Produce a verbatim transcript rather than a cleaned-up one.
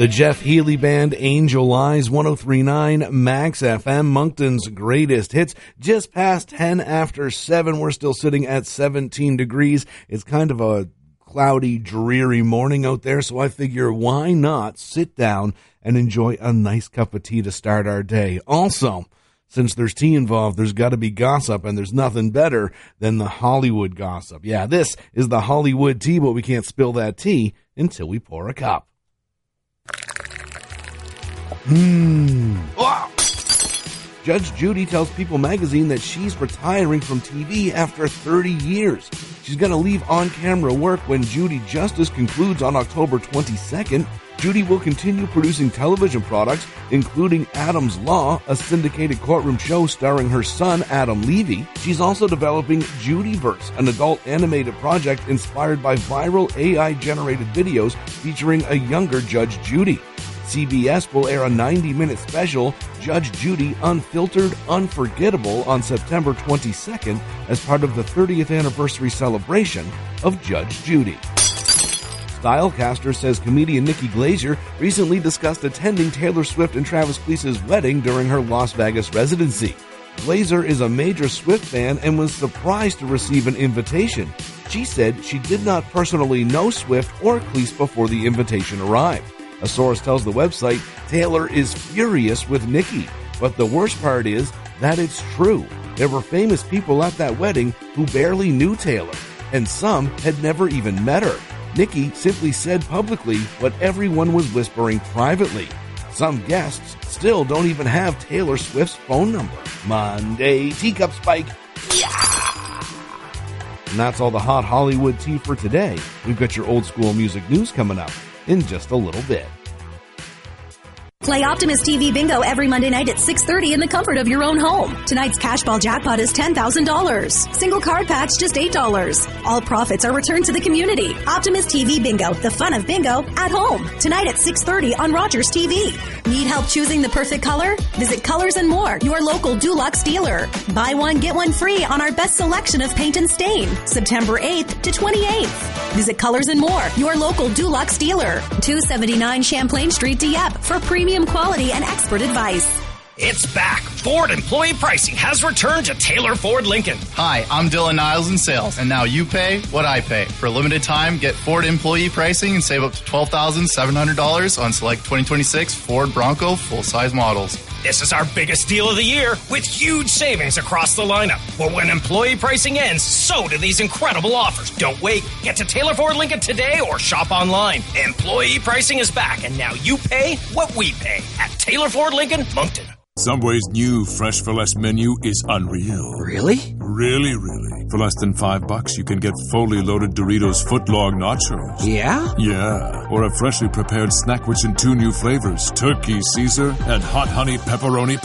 The Jeff Healey Band, Angel Eyes, one oh three point nine Max F M, Moncton's greatest hits. Just past ten after seven. We're still sitting at seventeen degrees. It's kind of a cloudy, dreary morning out there, so I figure why not sit down and enjoy a nice cup of tea to start our day. Also, since there's tea involved, there's got to be gossip, and there's nothing better than the Hollywood gossip. Yeah, this is the Hollywood tea, but we can't spill that tea until we pour a cup. Hmm. Wow. Judge Judy tells People magazine that she's retiring from T V after thirty years. She's going to leave on-camera work when Judy Justice concludes on October twenty-second. Judy will continue producing television products, including Adam's Law, a syndicated courtroom show starring her son, Adam Levy. She's also developing Judyverse, an adult animated project inspired by viral A I-generated videos featuring a younger Judge Judy. C B S will air a ninety-minute special, Judge Judy Unfiltered, Unforgettable, on September twenty-second as part of the thirtieth anniversary celebration of Judge Judy. Stylecaster says comedian Nikki Glaser recently discussed attending Taylor Swift and Travis Kelce's wedding during her Las Vegas residency. Glaser is a major Swift fan and was surprised to receive an invitation. She said she did not personally know Swift or Kelce before the invitation arrived. A source tells the website Taylor is furious with Nikki, but the worst part is that it's true. There were famous people at that wedding who barely knew Taylor, and some had never even met her. Nikki simply said publicly what everyone was whispering privately. Some guests still don't even have Taylor Swift's phone number. Monday Teacup Spike. Yeah! And that's all the hot Hollywood tea for today. We've got your old school music news coming up in just a little bit. Play Optimus T V Bingo every Monday night at six thirty in the comfort of your own home. Tonight's cash ball jackpot is ten thousand dollars. Single card packs just eight dollars. All profits are returned to the community. Optimus T V Bingo, the fun of bingo at home. Tonight at six thirty on Rogers T V. Need help choosing the perfect color? Visit Colors and More, your local Dulux dealer. Buy one, get one free on our best selection of paint and stain. September eighth to twenty-eighth. Visit Colors and More, your local Dulux dealer. two seventy-nine Champlain Street, Dieppe, for premium quality and expert advice. It's back. Ford employee pricing has returned to Taylor Ford Lincoln. Hi, I'm Dylan Niles in sales, and now you pay what I pay. For a limited time, get Ford employee pricing and save up to twelve thousand seven hundred dollars on select twenty twenty-six Ford Bronco full-size models. This is our biggest deal of the year with huge savings across the lineup. But when employee pricing ends, so do these incredible offers. Don't wait. Get to Taylor Ford Lincoln today or shop online. Employee pricing is back, and now you pay what we pay at Taylor Ford Lincoln, Moncton. Subway's new Fresh for Less menu is unreal. Really? Really, really. For less than five bucks, you can get fully loaded Doritos footlong nachos. Yeah? Yeah. Or a freshly prepared snack which in two new flavors, turkey Caesar and hot honey pepperoni